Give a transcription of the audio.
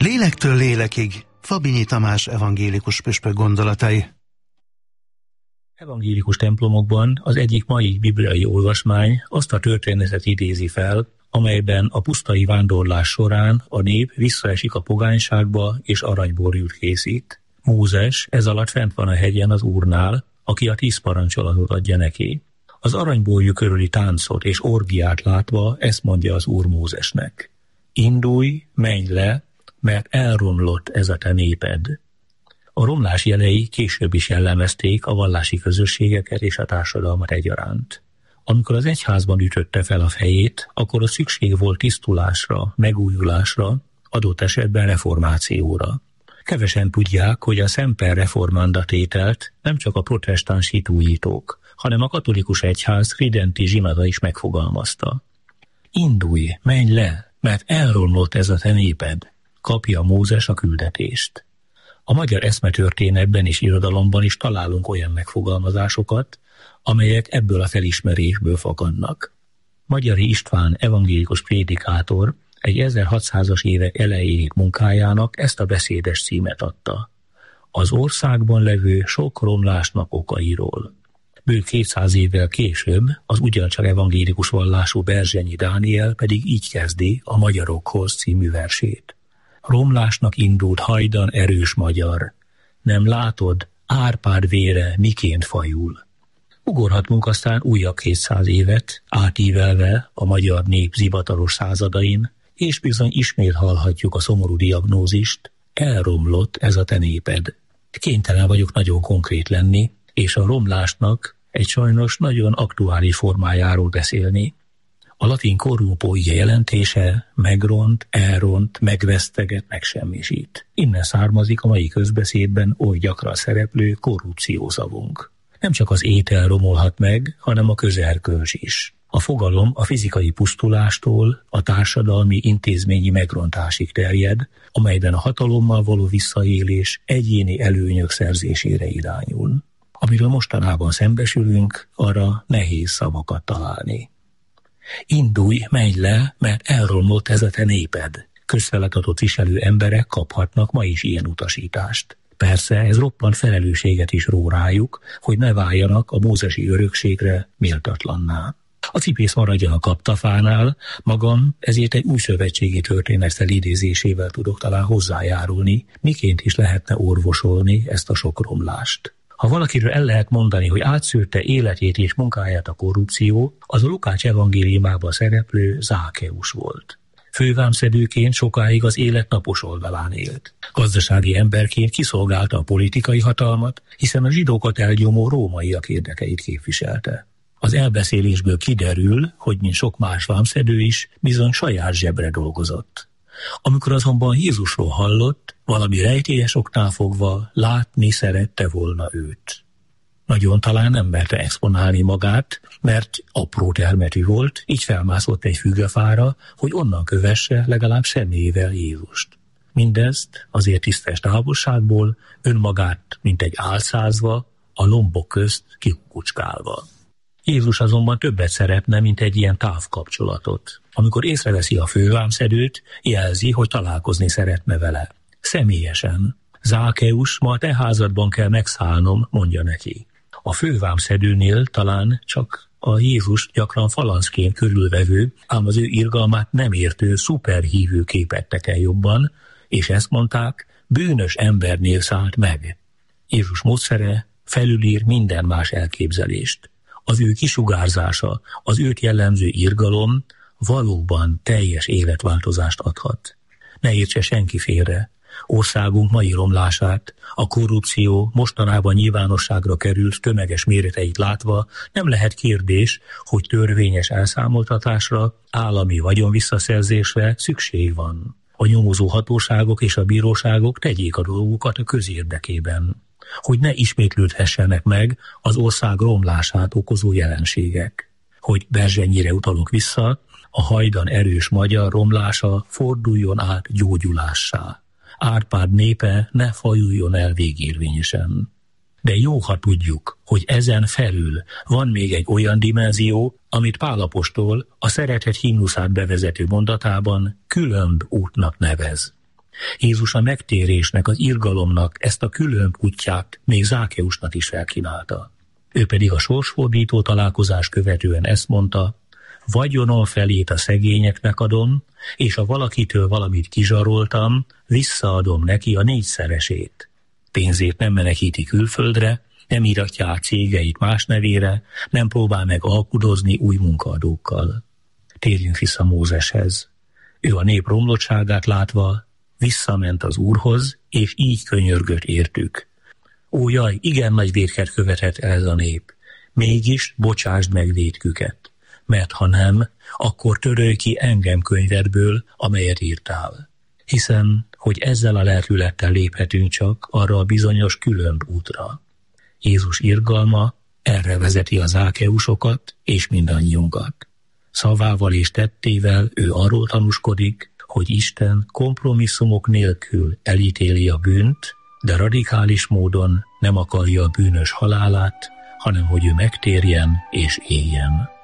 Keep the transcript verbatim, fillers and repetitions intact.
Lélektől lélekig, Fabinyi Tamás evangélikus püspök gondolatai. Evangélikus templomokban az egyik mai bibliai olvasmány azt a történetet idézi fel, amelyben a pusztai vándorlás során a nép visszaesik a pogányságba és aranyborjút készít. Mózes ez alatt fent van a hegyen az Úrnál, aki a tíz parancsolatot adja neki. Az aranyborjú körüli táncot és orgiát látva ezt mondja az Úr Mózesnek: indulj, menj le, mert elromlott ez a te néped. A romlás jelei később is jellemezték a vallási közösségeket és a társadalmat egyaránt. Amikor az egyházban ütötte fel a fejét, akkor a szükség volt tisztulásra, megújulásra, adott esetben reformációra. Kevesen tudják, hogy a Semper Reformanda tételt nem csak a protestáns hitújítók, hanem a katolikus egyház tridenti zsinata is megfogalmazta. Indulj, menj le, mert elromlott ez a te néped, kapja Mózes a küldetést. A magyar eszmetörténetben és irodalomban is találunk olyan megfogalmazásokat, amelyek ebből a felismerésből fakadnak. Magyari István evangélikus prédikátor egy ezerhatszázas évek elejéig munkájának ezt a beszédes címet adta: az országban levő sok romlásnak okairól. Bő kétszáz évvel később az ugyancsak evangélikus vallású Berzsenyi Dániel pedig így kezdi a Magyarokhoz című versét. Romlásnak indult hajdan erős magyar, nem látod, Árpád vére miként fajul. Ugorhatunk aztán újabb kétszáz évet, átívelve a magyar nép zivataros századain, és bizony ismét hallhatjuk a szomorú diagnózist: elromlott ez a te néped. Kénytelen vagyok nagyon konkrét lenni, és a romlásnak egy sajnos nagyon aktuális formájáról beszélni. A latin corrupo ige jelentése megront, elront, megveszteget, megsemmisít. Innen származik a mai közbeszédben oly gyakran szereplő korrupció szavunk. Nem csak az étel romolhat meg, hanem a közerkölcs is. A fogalom a fizikai pusztulástól a társadalmi intézményi megrontásig terjed, amelyben a hatalommal való visszaélés egyéni előnyök szerzésére irányul. Amiről mostanában szembesülünk, arra nehéz szavakat találni. Indulj, menj le, mert elromlott ez a te néped. Közfeladatot viselő emberek kaphatnak ma is ilyen utasítást. Persze ez roppant felelősséget is ró rájuk, hogy ne váljanak a mózesi örökségre méltatlanná. A cipész maradjon a kaptafánál, magam ezért egy új szövetségi történet felidézésével tudok talán hozzájárulni, miként is lehetne orvosolni ezt a sok romlást. Ha valakiről el lehet mondani, hogy átszőtte életét és munkáját a korrupció, az a Lukács evangéliumában szereplő Zákeus volt. Fővámszedőként sokáig az élet napos oldalán élt. Gazdasági emberként kiszolgálta a politikai hatalmat, hiszen a zsidókat elgyomó rómaiak érdekeit képviselte. Az elbeszélésből kiderül, hogy mint sok más vámszedő is, bizony saját zsebre dolgozott. Amikor azonban Jézusról hallott, valami rejtélyes oknál fogva látni szerette volna őt. Nagyon talán nem merte exponálni magát, mert apró termetű volt, így felmászott egy fügefára, hogy onnan kövesse legalább személyével Jézust. Mindezt azért tisztes távolságból, önmagát, mint egy álcázva, a lombok közt kikukucskálva. Jézus azonban többet szeretne, mint egy ilyen távkapcsolatot. Amikor észreveszi a fővámszedőt, jelzi, hogy találkozni szeretne vele. Személyesen. Zákeus, ma a te házadban kell megszállnom, mondja neki. A fővámszedőnél talán csak a Jézus gyakran falanszként körülvevő, ám az ő irgalmát nem értő szuperhívő képettek el jobban, és ezt mondták, bűnös embernél szállt meg. Jézus módszere felülír minden más elképzelést. Az ő kisugárzása, az őt jellemző irgalom valóban teljes életváltozást adhat. Ne értse senki félre. Országunk mai romlását, a korrupció mostanában nyilvánosságra került tömeges méreteit látva nem lehet kérdés, hogy törvényes elszámoltatásra, állami vagyonvisszaszerzésre szükség van. A nyomozó hatóságok és a bíróságok tegyék a dolgukat a közérdekében, hogy ne ismétlődhessenek meg az ország romlását okozó jelenségek. Hogy Berzsenyire utalunk vissza, a hajdan erős magyar romlása forduljon át gyógyulássá. Árpád népe ne fajuljon el végérvényesen. De jó, ha tudjuk, hogy ezen felül van még egy olyan dimenzió, amit Pál apostol a szeretet himnuszát bevezető mondatában különb útnak nevez. Jézus a megtérésnek, az irgalomnak ezt a külön útját még Zákeusnak is felkínálta. Ő pedig a sorsfordító találkozás követően ezt mondta: vagyonom felét a szegényeknek adom, és ha valakitől valamit kizsaroltam, visszaadom neki a négyszeresét. Pénzét nem menekíti külföldre, nem íratja át cégeit más nevére, nem próbál meg alkudozni új munkaadókkal. Térjünk vissza Mózeshez. Ő a nép romlottságát látva visszament az Úrhoz, és így könyörgött értük: ó jaj, igen nagy vétket követett el ez a nép, mégis bocsásd meg vétküket, mert ha nem, akkor törölj ki engem könyvedből, amelyet írtál. Hiszen, hogy ezzel a lelkülettel léphetünk csak arra a bizonyos külön útra. Jézus irgalma erre vezeti a Zákeusokat és mindannyiunkat. Szavával és tettével ő arról tanúskodik, hogy Isten kompromisszumok nélkül elítéli a bűnt, de radikális módon nem akarja a bűnös halálát, hanem hogy ő megtérjen és éljen.